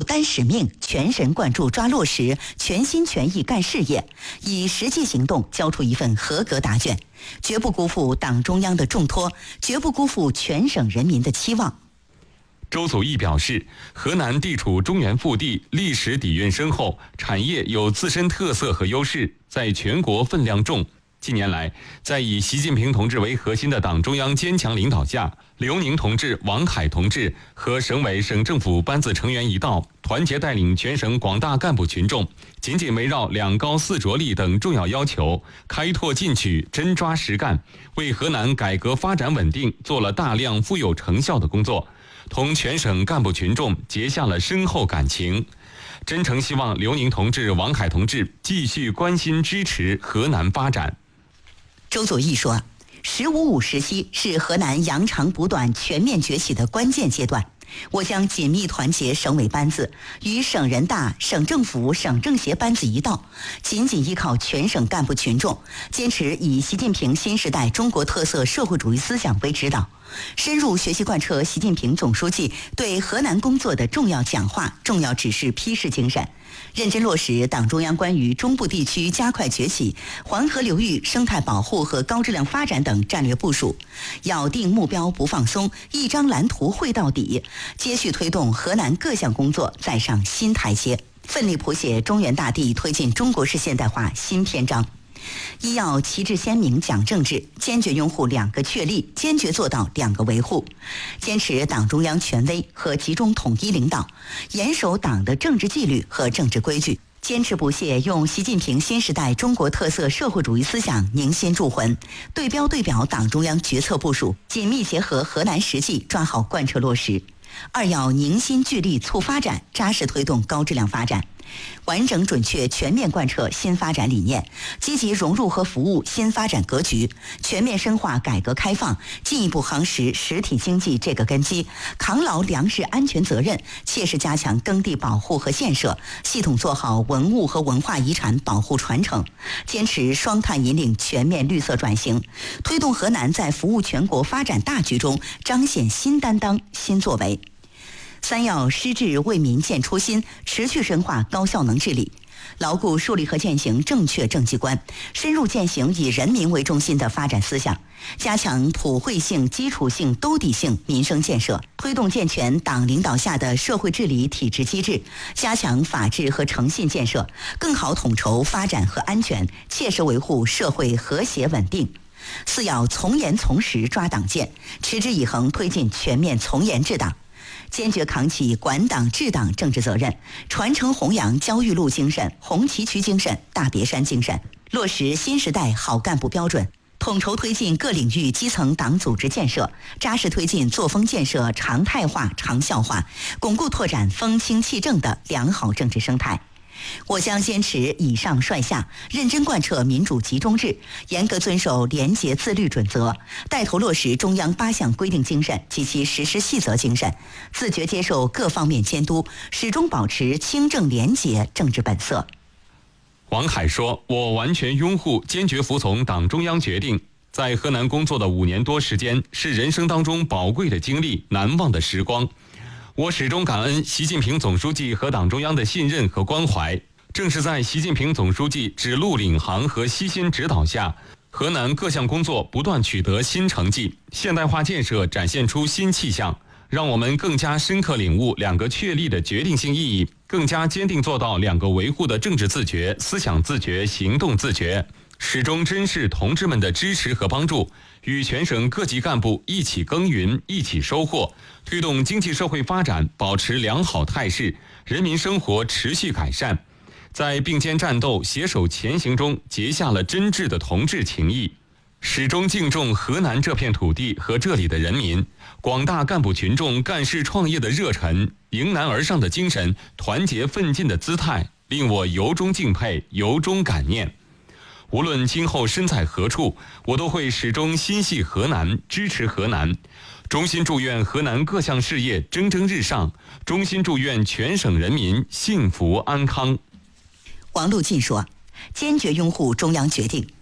担使命，全神贯注抓落实，全心全意干事业，以实际行动交出一份合格答卷，绝不辜负党中央的重托，绝不辜负全省人民的期望。 周祖义表示，河南地处中原腹地，历史底蕴深厚，产业有自身特色和优势，在全国分量重。近年来，在以习近平同志为核心的党中央坚强领导下，刘宁同志、王凯同志和省委省政府班子成员一道，团结带领全省广大干部群众，紧紧围绕两高四着力等重要要求，开拓进取，真抓实干，为河南改革发展稳定做了大量富有成效的工作，同全省干部群众结下了深厚感情。真诚希望刘宁同志、王凯同志继续关心支持河南发展。 周祖义说，“15+5”时期是河南扬长补短、全面崛起的关键阶段。我将紧密团结省委班子，与省人大、省政府、省政协班子一道，紧紧依靠全省干部群众，坚持以习近平新时代中国特色社会主义思想为指导，深入学习贯彻习近平总书记对河南工作的重要讲话、重要指示批示精神，认真落实党中央关于中部地区加快崛起、黄河流域生态保护和高质量发展等战略部署，咬定目标不放松，一张蓝图绘到底，接续推动河南各项工作再上新台阶，奋力谱写中原大地推进中国式现代化新篇章。一要旗帜鲜明讲政治，坚决拥护两个确立，坚决做到两个维护，坚持党中央权威和集中统一领导，严守党的政治纪律和政治规矩，坚持不懈用习近平新时代中国特色社会主义思想凝心铸魂，对标对表党中央决策部署，紧密结合河南实际，抓好贯彻落实。二要凝心聚力促发展，扎实推动高质量发展，完整准确全面贯彻新发展理念，积极融入和服务新发展格局，全面深化改革开放，进一步夯实实体经济这个根基，扛牢粮食安全责任，切实加强耕地保护和建设，系统做好文物和文化遗产保护传承，坚持双碳引领全面绿色转型，推动河南在服务全国发展大局中彰显新担当、新作为。三要施治为民建初心，持续深化高效能治理，牢固树立和践行正确政绩观，深入践行以人民为中心的发展思想，加强普惠性、基础性、兜底性民生建设，推动健全党领导下的社会治理体制机制，加强法治和诚信建设，更好统筹发展和安全，切实维护社会和谐稳定。四要从严从实抓党建，持之以恒推进全面从严治党，坚决扛起管党治党政治责任，传承弘扬焦裕禄精神、红旗渠精神、大别山精神，落实新时代好干部标准，统筹推进各领域基层党组织建设，扎实推进作风建设常态化、长效化，巩固拓展风清气正的良好政治生态。我将坚持以上率下，认真贯彻民主集中制，严格遵守廉洁自律准则，带头落实中央8项规定精神及其实施细则精神，自觉接受各方面监督，始终保持清正廉洁政治本色。 王凯说，我完全拥护、坚决服从党中央决定。在河南工作的5年多时间，是人生当中宝贵的经历、难忘的时光。我始终感恩习近平总书记和党中央的信任和关怀。正是在习近平总书记指路领航和悉心指导下，河南各项工作不断取得新成绩，现代化建设展现出新气象，让我们更加深刻领悟两个确立的决定性意义，更加坚定做到两个维护的政治自觉、思想自觉、行动自觉，始终珍视同志们的支持和帮助，与全省各级干部一起耕耘，一起收获，推动经济社会发展保持良好态势，人民生活持续改善，在并肩战斗、携手前行中结下了真挚的同志情谊，始终敬重河南这片土地和这里的人民，广大干部群众干事创业的热忱，迎难而上的精神，团结奋进的姿态，令我由衷敬佩，由衷感念。无论今后身在何处，我都会始终心系河南，支持河南，衷心祝愿河南各项事业蒸蒸日上，衷心祝愿全省人民幸福安康。 王陆晋说，坚决拥护中央决定，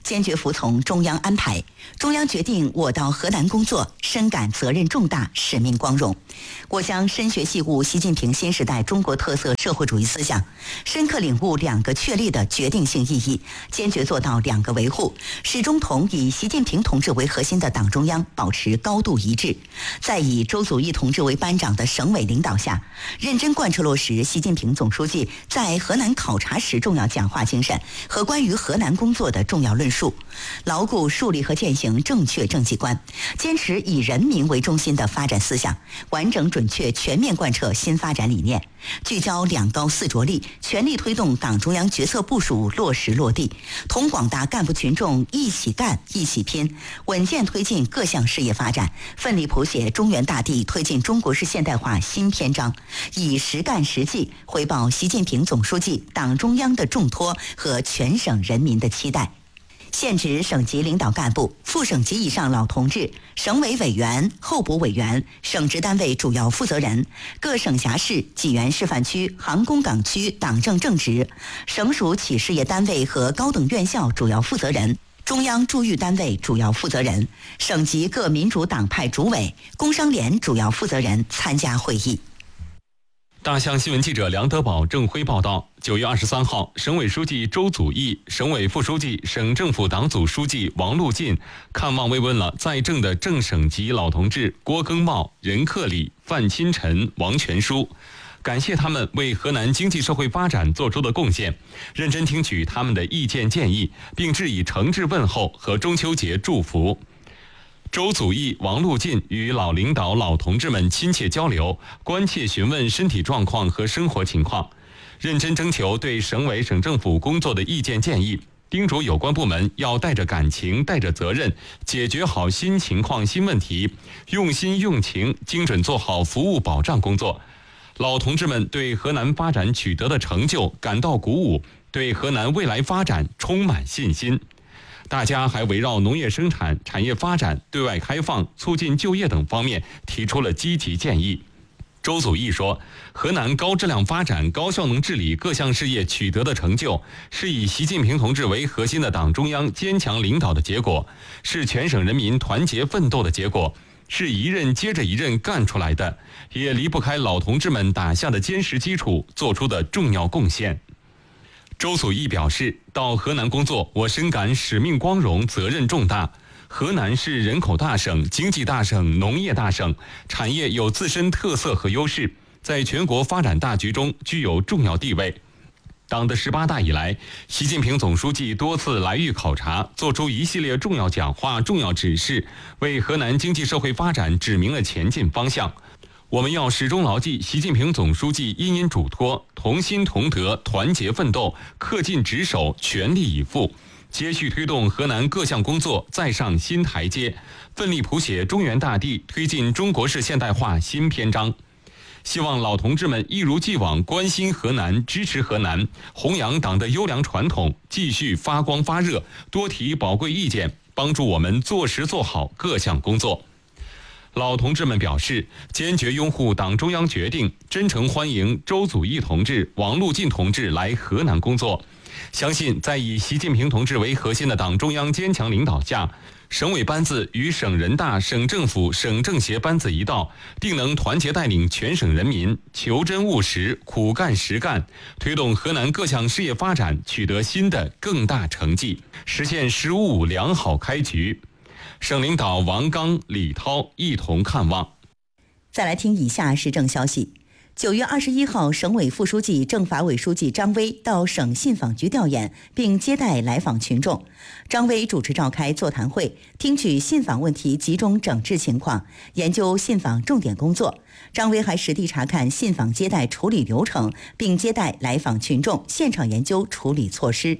坚决服从中央安排。中央决定我到河南工作，深感责任重大，使命光荣。我将深学细悟习近平新时代中国特色社会主义思想，深刻领悟2个确立的决定性意义，坚决做到2个维护，始终同以习近平同志为核心的党中央保持高度一致。在以周祖义同志为班长的省委领导下，认真贯彻落实习近平总书记在河南考察时重要讲话精神和关于河南工作的重要论述，牢固树立和践行正确政绩观，坚持以人民为中心的发展思想，完整准确全面贯彻新发展理念，聚焦2高4着力，全力推动党中央决策部署落实落地，同广大干部群众一起干一起拼，稳健推进各项事业发展，奋力谱写中原大地推进中国式现代化新篇章，以实干实际回报习近平总书记、党中央的重托和全省人民的期待。现职省级领导干部、副省级以上老同志、省委委员、候补委员、省直单位主要负责人、各省辖市、济源示范区、航空港区党政正职、省属企事业单位和高等院校主要负责人、中央驻豫单位主要负责人、省级各民主党派主委、工商联主要负责人参加会议。 大象新闻记者梁德宝、郑辉报道：9月23号，省委书记周祖义、省委副书记、省政府党组书记王路进看望慰问了在郑的正省级老同志郭庚茂、任克礼、范钦臣、王全书，感谢他们为河南经济社会发展做出的贡献，认真听取他们的意见建议，并致以诚挚问候和中秋节祝福。周祖义、王路进与老领导、老同志们亲切交流，关切询问身体状况和生活情况，认真征求对省委省政府工作的意见建议，叮嘱有关部门要带着感情、带着责任，解决好新情况、新问题，用心用情，精准做好服务保障工作。老同志们对河南发展取得的成就感到鼓舞，对河南未来发展充满信心。大家还围绕农业生产、产业发展、对外开放、促进就业等方面提出了积极建议。周祖义说，河南高质量发展、高效能治理各项事业取得的成就，是以习近平同志为核心的党中央坚强领导的结果，是全省人民团结奋斗的结果，是一任接着一任干出来的，也离不开老同志们打下的坚实基础做出的重要贡献。周祖义表示，到河南工作，我深感使命光荣，责任重大。河南是人口大省、经济大省、农业大省，产业有自身特色和优势，在全国发展大局中具有重要地位。党的18大以来，习近平总书记多次来豫考察，作出一系列重要讲话、重要指示，为河南经济社会发展指明了前进方向。我们要始终牢记习近平总书记殷殷嘱托，同心同德，团结奋斗，恪尽职守，全力以赴，接续推动河南各项工作再上新台阶，奋力谱写中原大地推进中国式现代化新篇章。希望老同志们一如既往关心河南，支持河南，弘扬党的优良传统，继续发光发热，多提宝贵意见，帮助我们做实做好各项工作。老同志们表示，坚决拥护党中央决定，真诚欢迎周祖义同志、王路进同志来河南工作。相信在以习近平同志为核心的党中央坚强领导下，省委班子与省人大、省政府、省政协班子一道，定能团结带领全省人民求真务实、苦干实干，推动河南各项事业发展取得新的更大成绩，实现“15+5”良好开局。省领导王刚、李涛一同看望。 再来听以下时政消息。9月21号，省委副书记、政法委书记张威到省信访局调研，并接待来访群众。张威主持召开座谈会，听取信访问题集中整治情况，研究信访重点工作。张威还实地查看信访接待处理流程，并接待来访群众，现场研究处理措施。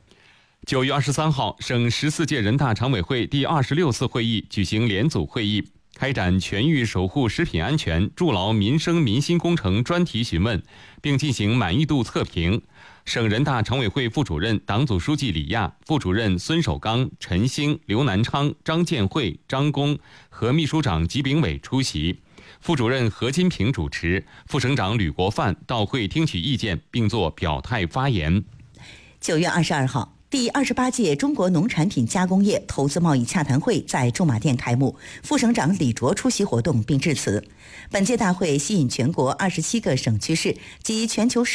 9月23号，省14届人大常委会第26次会议举行联组会议，开展全域守护食品安全、筑牢民生民心工程专题询问，并进行满意度测评。省人大常委会副主任、党组书记李亚、副主任孙守刚、陈兴、刘南昌、张建慧、张工和秘书长吉炳伟出席，副主任何金平主持，副省长吕国范到会听取意见，并作表态发言。 9月22号， 第28届中国农产品加工业投资贸易洽谈会在驻马店开幕，副省长李卓出席活动并致辞。本届大会吸引全国27个省区市及全球